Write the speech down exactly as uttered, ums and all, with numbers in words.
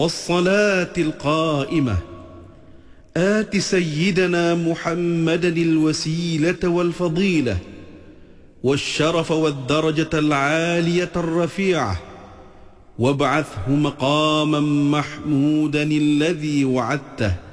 والصلاة القائمة آت سيدنا محمدا الوسيلة والفضيلة والشرف والدرجة العالية الرفيعة وابعثه مقاما محمودا الذي وعدته